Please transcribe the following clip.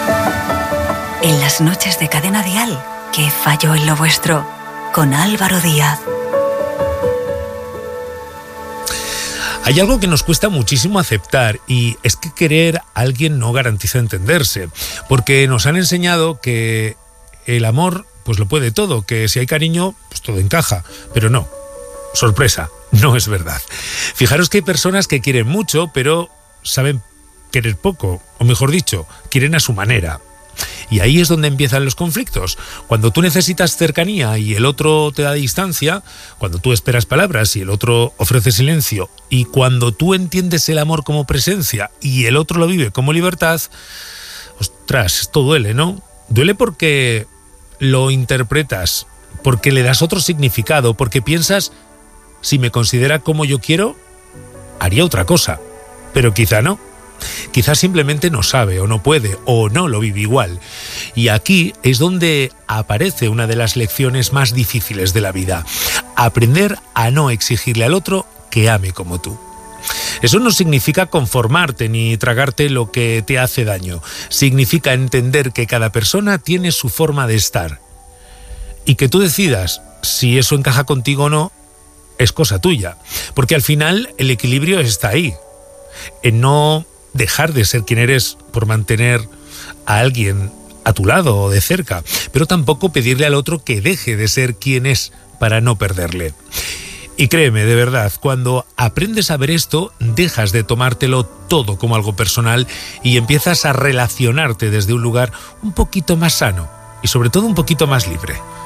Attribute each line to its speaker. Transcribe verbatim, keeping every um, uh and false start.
Speaker 1: En las noches de Cadena Dial, ¿qué falló en lo vuestro? Con Álvaro Díaz.
Speaker 2: Hay algo que nos cuesta muchísimo aceptar, y es que querer a alguien no garantiza entenderse, porque nos han enseñado que el amor pues lo puede todo, que si hay cariño pues todo encaja, pero no, sorpresa, no es verdad. Fijaros que hay personas que quieren mucho pero saben querer poco, o mejor dicho, quieren a su manera. Y ahí es donde empiezan los conflictos. Cuando tú necesitas cercanía y el otro te da distancia, cuando tú esperas palabras y el otro ofrece silencio, y cuando tú entiendes el amor como presencia y el otro lo vive como libertad, ostras, esto duele, ¿no? Duele porque lo interpretas, porque le das otro significado, porque piensas, si me considera como yo quiero, haría otra cosa, pero quizá no. Quizás simplemente no sabe o no puede o no lo vive igual. Y aquí es donde aparece una de las lecciones más difíciles de la vida: aprender a no exigirle al otro que ame como tú. Eso no significa conformarte ni tragarte lo que te hace daño. Significa entender que cada persona tiene su forma de estar y que tú decidas si eso encaja contigo o no es cosa tuya, porque al final el equilibrio está ahí, en no dejar de ser quien eres por mantener a alguien a tu lado o de cerca, pero tampoco pedirle al otro que deje de ser quien es para no perderle. Y créeme, de verdad, cuando aprendes a ver esto, dejas de tomártelo todo como algo personal y empiezas a relacionarte desde un lugar un poquito más sano y sobre todo un poquito más libre.